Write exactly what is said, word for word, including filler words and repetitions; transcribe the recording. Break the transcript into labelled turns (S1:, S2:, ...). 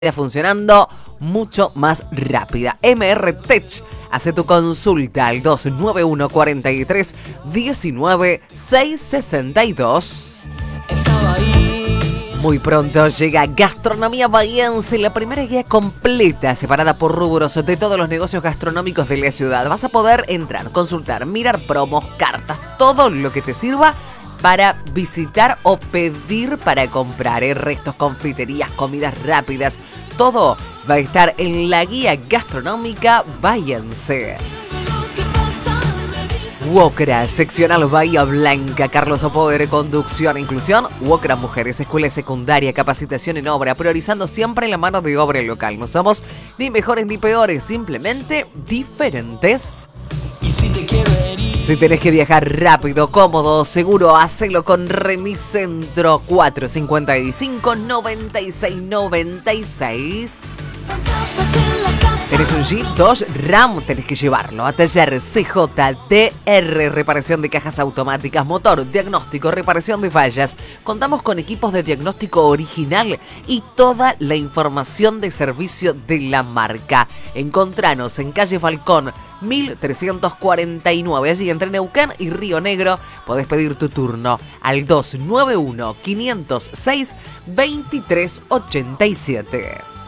S1: funcionando mucho más rápida. M R Tech, hace tu consulta al dos nueve uno cuatro tres uno nueve seis seis dos. Muy pronto llega Gastronomía Bahiense, la primera guía completa separada por rubros de todos los negocios gastronómicos de la ciudad. Vas a poder entrar, consultar, mirar promos, cartas, todo lo que te sirva para visitar o pedir para comprar, ¿eh? Restos, confiterías, comidas rápidas, todo va a estar en la guía gastronómica Bahiense. Wokra, seccional Bahía Blanca, Carlos Opoder, conducción e inclusión. Wokra Mujeres, escuela secundaria, capacitación en obra, priorizando siempre la mano de obra local. No somos ni mejores ni peores, simplemente diferentes.
S2: Y si te quiero herir,
S1: si tenés que viajar rápido, cómodo, seguro, hacelo con Remicentro cuatro cinco cinco, nueve seis nueve seis. Tenés un Jeep Dodge Ram, tenés que llevarlo a taller C J D R, reparación de cajas automáticas, motor, diagnóstico, reparación de fallas. Contamos con equipos de diagnóstico original y toda la información de servicio de la marca. Encontranos en calle Falcón mil trescientos cuarenta y nueve, allí entre Neuquén y Río Negro. Podés pedir tu turno al dos nueve uno, cinco cero seis, dos tres ocho siete.